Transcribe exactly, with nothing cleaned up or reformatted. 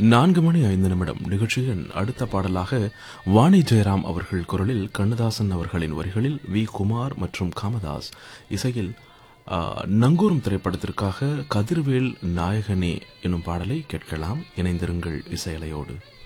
நான்கு மணி ஐந்து நிமிடம் நிகழ்ச்சியின் அடுத்த பாடலாக வாணி ஜெயராம் அவர்கள் குரலில் கண்ணதாசன் அவர்களின் வரிகளில் வி குமார் மற்றும் காமதாஸ் இசையில் நங்கூரம் திரைப்படத்திற்காக கதிர்வேல் நாயகனே என்னும் பாடலை கேட்கலாம். இணைந்திருங்கள் இசையலையோடு.